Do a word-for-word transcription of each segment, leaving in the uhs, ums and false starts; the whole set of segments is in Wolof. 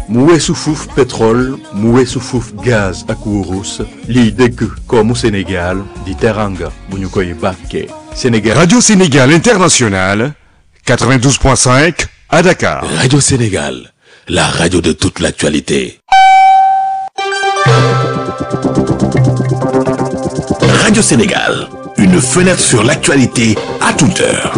mu weesu fuuf pétrole mu weesu fuuf gaz ak wurus liy dëgg koomu Sénégal di teranga bu ñu koy bàkkee Sénégal. Radio Sénégal International quatre-vingt-douze point cinq à Dakar. Radio Sénégal, la radio de toute l'actualité. Radio Sénégal, une fenêtre sur l'actualité à toute heure.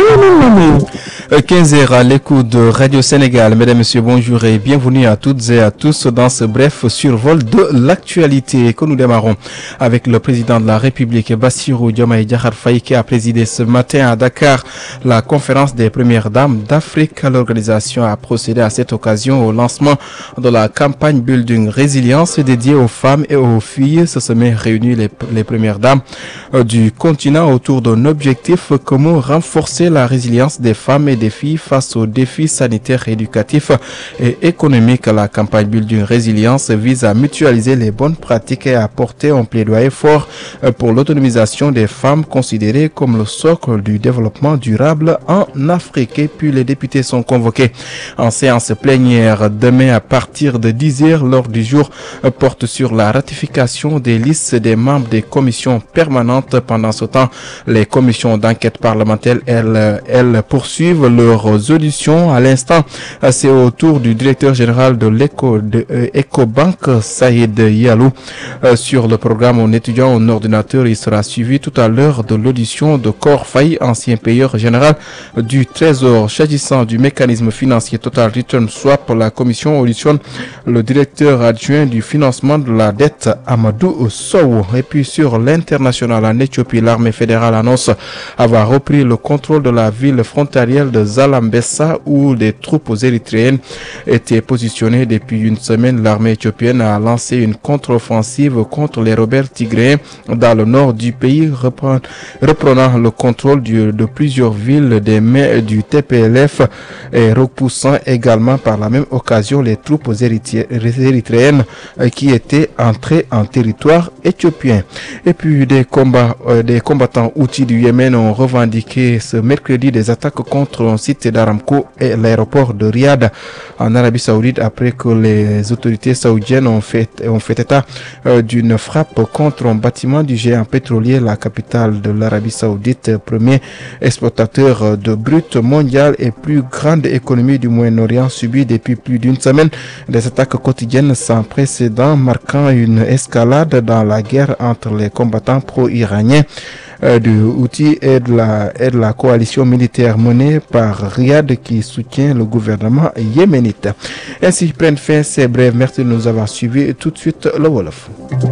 quinze heures à l'écoute de Radio Sénégal. Mesdames, Messieurs, bonjour et bienvenue à toutes et à tous dans ce bref survol de l'actualité que nous démarrons avec le président de la République, Bassirou Diomaye Diakhar Faye, qui a présidé ce matin à Dakar la conférence des premières dames d'Afrique. L'organisation a procédé à cette occasion au lancement de la campagne Building Résilience dédiée aux femmes et aux filles. Ce sommet réunit les, les premières dames du continent autour d'un objectif commun: renforcer la résilience des femmes et des filles face aux défis sanitaires, éducatifs et économiques. La campagne Building Résilience vise à mutualiser les bonnes pratiques et à porter un plaidoyer fort pour l'autonomisation des femmes, considérées comme le socle du développement durable en Afrique. Et puis les députés sont convoqués en séance plénière demain à partir de dix heures. L'ordre du jour porte sur la ratification des listes des membres des commissions permanentes. Pendant ce temps, les commissions d'enquête parlementaire, elles, elles poursuivent leurs auditions. À l'instant, c'est au tour du directeur général de l'Eco, de euh, Ecobank, Saïd Yalou. Euh, sur le programme en étudiant un ordinateur, il sera suivi tout à l'heure de l'audition de Kor Faye, ancien payeur général du Trésor. S'agissant du mécanisme financier Total Return Swap, la commission auditionne le directeur adjoint du financement de la dette, Amadou Sow. Et puis sur l'international en Éthiopie, l'armée fédérale annonce avoir repris le contrôle de la ville frontalière de Zalambessa, où des troupes érythréennes étaient positionnées depuis une semaine. L'armée éthiopienne a lancé une contre-offensive contre les rebelles tigréens dans le nord du pays, reprenant le contrôle du, de plusieurs villes des mains du T P L F et repoussant également par la même occasion les troupes érythréennes qui étaient entrées en territoire éthiopien. Et puis des combats, euh, des combattants houthis du Yémen ont revendiqué ce mercredi des attaques contre un site d'Aramco et l'aéroport de Riyad en Arabie Saoudite, après que les autorités saoudiennes ont fait, ont fait état euh, d'une frappe contre un bâtiment du géant pétrolier, la capitale de l'Arabie Saoudite, premier exportateur de brut mondial et plus grande économie du Moyen-Orient, subit depuis plus d'une semaine des attaques quotidiennes sans précédent, marquant une escalade dans la guerre entre les combattants pro-iraniens Euh, du Houthi et de la et de la coalition militaire menée par Riyad qui soutient le gouvernement yéménite. Ainsi prennent fin ces brèves. Merci de nous avoir suivis. Tout de suite le Wolof.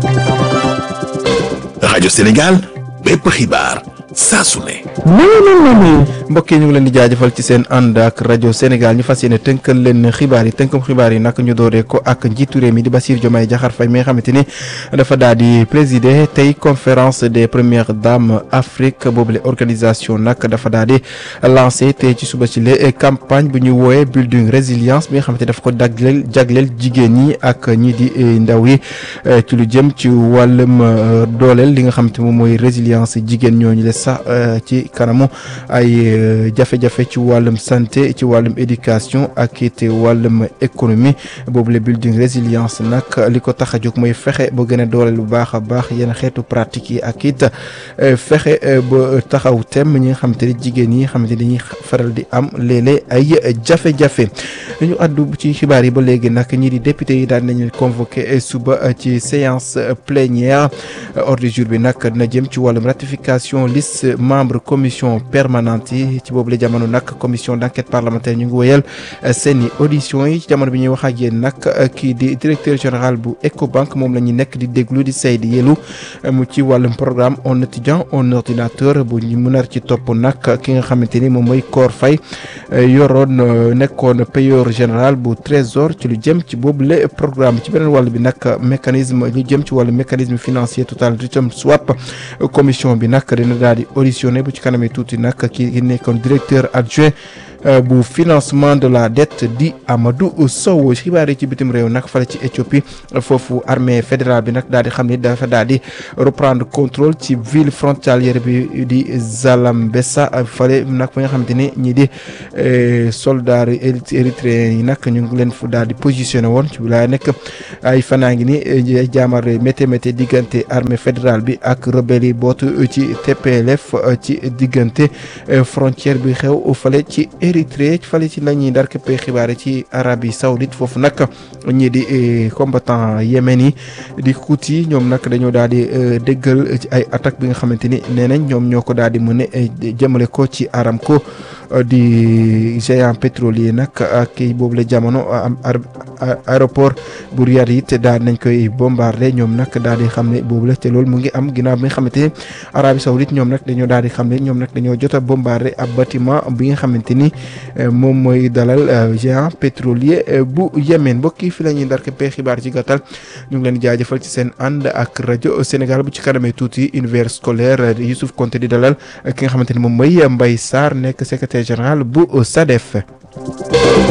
Radio Sénégal, bépp xibaar saa su ne. mbokk yi ñu ngi leen di jaajëfal ci seen ànd ak rajo Sénégal. ñu fas yéene tënkal leen xibaar yi tënkam xibaar yi nag ñu dooree ko ak njiitu réew mi di Bassirou Diomaye Diakhar Faye mi nga xamante ni dafa daal di présider tey conférence des premières dames Afrique. boobule organisation nag dafa daal di lancé tey ci suba ci le campagne bu ñu wooyee Building Résilience bi nga xamante dafa ko jagleel jagleel jigéen ñi ak ñi di ndaw yi ci lu jëm ci wàllum dooleel li nga xamante moom mooy résilience jigéen ñooñu le sax ci kanamu ay jafe-jafe ci wàllum santé, ci wàllum éducation ak it wàllum économie. boobu le Building Résilience nag li ko tax a jóg mooy fexe ba gën a dooleel bu baax a baax yenn xeetu pratique yi ak it fexe ba taxaw tem ñi nga xamante ni jigéen ñi nga xamante ni dañuy faral di am léeg-léeg ay jafe-jafe. ñu àddu ci xibaar yi ba léegi nag ñi di député yi daan nañu convoqué suba ci séance plénière. ordre du jour bi nag dina jëm ci wàllum ratification liste membre commission permanente yi. ci boobu la jamono nag commission d'enquête parlementaire ñu ngi wéyal seen i audition yi. ci jamono bi ñuy wax ak yéen nag kii di directeur général bu Ecobank moom la ñu nekk di déglu di Saïd Yelou mu ci wàllum programme un étudiant un ordinateur bu ñu mën a ci topp nag ki nga xamante ni moom mooy Kor Faye yoroon nekkoon payeur général bu Trésor ci lu jëm ci boobu le programme. ci beneen wàll bi nag mécanisme lu jëm ci wàllu mécanisme financier Total Return Swap commission bi nag dina daal di auditionné bu ci kanamee tuuti nag ki nekkoon directeur adjoint bu financement de la dette di Amadou Sow. xibaar yi ci bitim réew nag fale ci Éthiopie foofu armée fédérale bi nag daal di xam ni dafa daal di reprendre contrôle ci ville frontalière bi di Zalambesa fale nag fa nga xamante ni ñi di soldats érythréens yi nag ñu ngi leen fu daal di positionné woon ci wilaya nekk ay fanaa ngi ni jaamar mété mété diggante armée fédérale bi ak rebelle yi bootu ci T P L F ci diggante frontière bi xew fale ci Érythrée fale ci la ñuy ndar képp xibaar ci Arabie Saoudite foofu nag ñii di combattant yémen yi di Houthi ñoom nag dañoo daal di déggal ci ay attaque bi nga xamante ni nee nañ ñoom ñoo ko daal di mën a jëmale ko ci Aramco di géant pétrolier nag ak boobu la jamono aéroport bu Riyad it daal nañ koy bombardé ñoom nag daal di xam ne boobu la te loolu mu ngi am ginnaaw bi nga xamante ne Arabie Saoudite ñoom nag dañoo daal di xam ne ñoom nag dañoo jot a bombardé ab bâtiment bi nga xamante ni moom mooy dalal géant pétrolier bu Yémen mbokk yi fi la ñuy ndar képp xibaar ci gàttal ñu ngi leen di jaajëfal ci seen ànd ak rajo Sénégal bu ci kanamee tuuti univers scolaire Youssouf Konté di dalal ki nga xamante ni moom mooy Mbaye Sarr nekk secrétaire général bu SADEF.